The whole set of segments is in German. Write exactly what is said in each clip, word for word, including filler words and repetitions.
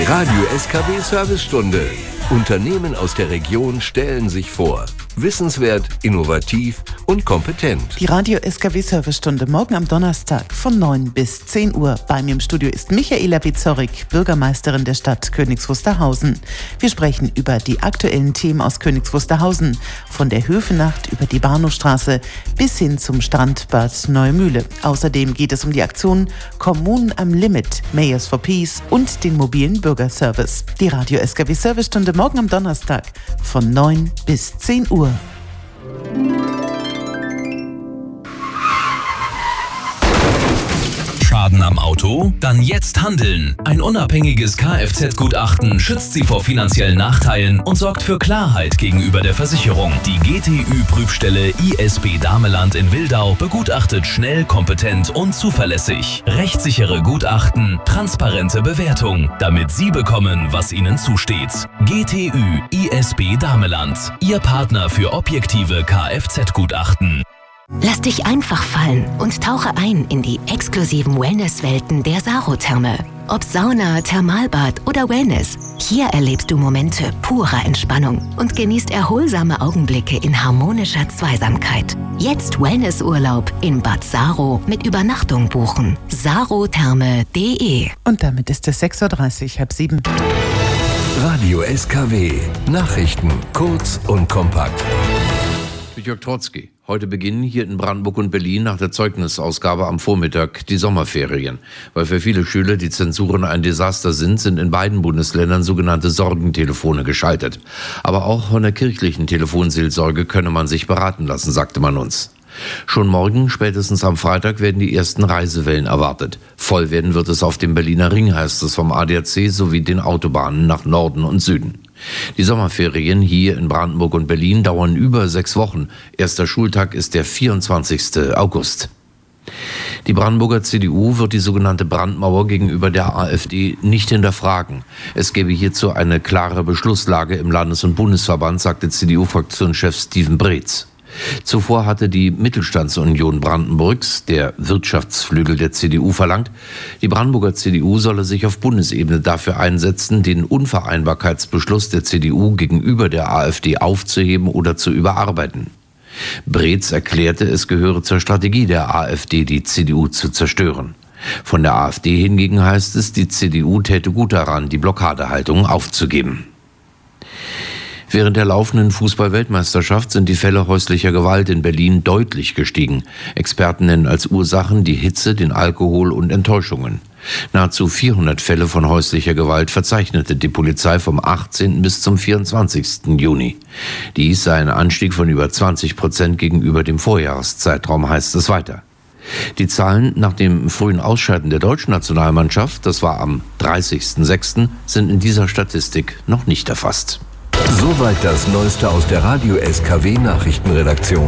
Radio S K W-Servicestunde. Unternehmen aus der Region stellen sich vor. Wissenswert, innovativ und kompetent. Die Radio S K W-Servicestunde morgen am Donnerstag von neun bis zehn Uhr. Bei mir im Studio ist Michaela Bizorik, Bürgermeisterin der Stadt Königs Wusterhausen. Wir sprechen über die aktuellen Themen aus Königs Wusterhausen. Von der Höfenacht über die Bahnhofstraße bis hin zum Strandbad Neumühle. Außerdem geht es um die Aktion Kommunen am Limit, Mayors for Peace und den mobilen Bürgerservice. Die Radio S K W-Servicestunde morgen am Donnerstag von neun bis zehn Uhr. Schaden am Auto? Dann jetzt handeln. Ein unabhängiges Kfz-Gutachten schützt Sie vor finanziellen Nachteilen und sorgt für Klarheit gegenüber der Versicherung. Die G T Ü-Prüfstelle I S B Dameland in Wildau begutachtet schnell, kompetent und zuverlässig. Rechtssichere Gutachten, transparente Bewertung, damit Sie bekommen, was Ihnen zusteht. G T Ü I S B Dameland, Ihr Partner für objektive Kfz-Gutachten. Lass dich einfach fallen und tauche ein in die exklusiven Wellness-Welten der Sarotherme. Ob Sauna, Thermalbad oder Wellness, hier erlebst du Momente purer Entspannung und genießt erholsame Augenblicke in harmonischer Zweisamkeit. Jetzt Wellnessurlaub in Bad Saro mit Übernachtung buchen. sarotherme punkt de. Und damit ist es sechs Uhr dreißig, halb sieben. Radio S K W. Nachrichten kurz und kompakt. Jörg Trotzki. Heute beginnen hier in Brandenburg und Berlin nach der Zeugnisausgabe am Vormittag die Sommerferien. Weil für viele Schüler die Zensuren ein Desaster sind, sind in beiden Bundesländern sogenannte Sorgentelefone geschaltet. Aber auch von der kirchlichen Telefonseelsorge könne man sich beraten lassen, sagte man uns. Schon morgen, spätestens am Freitag, werden die ersten Reisewellen erwartet. Voll werden wird es auf dem Berliner Ring, heißt es vom A D A C, sowie den Autobahnen nach Norden und Süden. Die Sommerferien hier in Brandenburg und Berlin dauern über sechs Wochen. Erster Schultag ist der vierundzwanzigsten August. Die Brandenburger C D U wird die sogenannte Brandmauer gegenüber der AfD nicht hinterfragen. Es gäbe hierzu eine klare Beschlusslage im Landes- und Bundesverband, sagte C D U-Fraktionschef Steven Breetz. Zuvor hatte die Mittelstandsunion Brandenburgs, der Wirtschaftsflügel der C D U, verlangt, die Brandenburger C D U solle sich auf Bundesebene dafür einsetzen, den Unvereinbarkeitsbeschluss der C D U gegenüber der AfD aufzuheben oder zu überarbeiten. Breetz erklärte, es gehöre zur Strategie der AfD, die C D U zu zerstören. Von der AfD hingegen heißt es, die C D U täte gut daran, die Blockadehaltung aufzugeben. Während der laufenden Fußball-Weltmeisterschaft sind die Fälle häuslicher Gewalt in Berlin deutlich gestiegen. Experten nennen als Ursachen die Hitze, den Alkohol und Enttäuschungen. Nahezu vierhundert Fälle von häuslicher Gewalt verzeichnete die Polizei vom achtzehnten bis zum vierundzwanzigsten Juni. Dies sei ein Anstieg von über zwanzig Prozent gegenüber dem Vorjahreszeitraum, heißt es weiter. Die Zahlen nach dem frühen Ausscheiden der deutschen Nationalmannschaft, das war am dreißigsten sechsten, sind in dieser Statistik noch nicht erfasst. Soweit das Neueste aus der Radio S K W-Nachrichtenredaktion.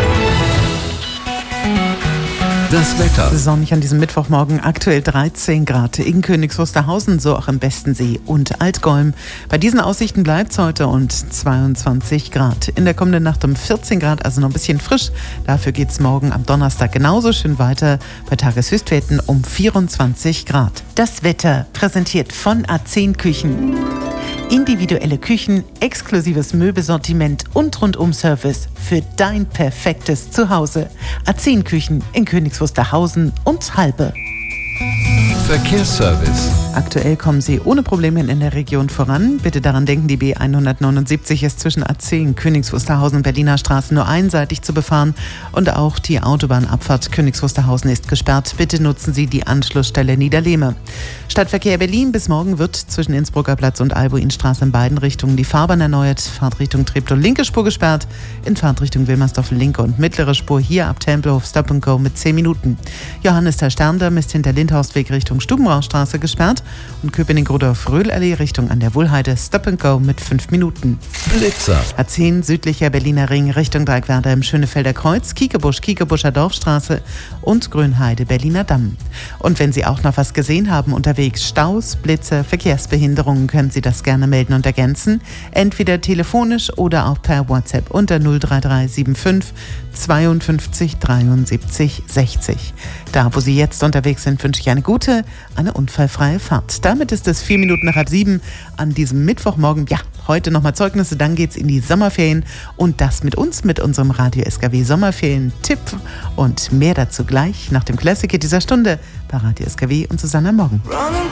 Das Wetter. Sonnig an diesem Mittwochmorgen, aktuell dreizehn Grad in Königs Wusterhausen, so auch im Bestensee und Altgolm. Bei diesen Aussichten bleibt es heute und zweiundzwanzig Grad. In der kommenden Nacht um vierzehn Grad, also noch ein bisschen frisch. Dafür geht es morgen am Donnerstag genauso schön weiter, bei Tageshöchstwerten um vierundzwanzig Grad. Das Wetter präsentiert von A zehn Küchen. Individuelle Küchen, exklusives Möbelsortiment und Rundum-Service für dein perfektes Zuhause. A zehn Küchen in Königs Wusterhausen und Halbe. Verkehrsservice. Aktuell kommen Sie ohne Probleme in der Region voran. Bitte daran denken, die B hundertneunundsiebzig ist zwischen A zehn, Königs Wusterhausen und Berliner Straße nur einseitig zu befahren. Und auch die Autobahnabfahrt Königs Wusterhausen ist gesperrt. Bitte nutzen Sie die Anschlussstelle Niederlehme. Stadtverkehr Berlin bis morgen wird zwischen Innsbrucker Platz und Albuinstraße in beiden Richtungen die Fahrbahn erneuert. Fahrtrichtung Treptow linke Spur gesperrt. In Fahrtrichtung Wilmersdorf linke und mittlere Spur hier ab Tempelhof Stop and Go mit zehn Minuten. Johannisthal Sterndamm ist hinter Lindhorstweg Richtung Stubenrauchstraße gesperrt und Köpenick-Rudolf-Röhl-Allee Richtung an der Wohlheide Stop and Go mit fünf Minuten. Blitzer. A zehn südlicher Berliner Ring Richtung Dreieckwerder im Schönefelder Kreuz, Kiekebusch, Kiekebuscher Dorfstraße und Grünheide Berliner Damm. Und wenn Sie auch noch was gesehen haben unterwegs, Staus, Blitze, Verkehrsbehinderungen, können Sie das gerne melden und ergänzen. Entweder telefonisch oder auch per WhatsApp unter null drei drei sieben fünf zweiundfünfzig dreiundsiebzig sechzig. Da, wo Sie jetzt unterwegs sind, wünsche ich eine gute, eine unfallfreie Fahrt. Fahrt. Damit ist es vier Minuten nach halb sieben an diesem Mittwochmorgen. Ja, heute nochmal Zeugnisse, dann geht's in die Sommerferien und das mit uns, mit unserem Radio S K W Sommerferien-Tipp und mehr dazu gleich nach dem Classic Hit dieser Stunde bei Radio S K W und Susanne am Morgen.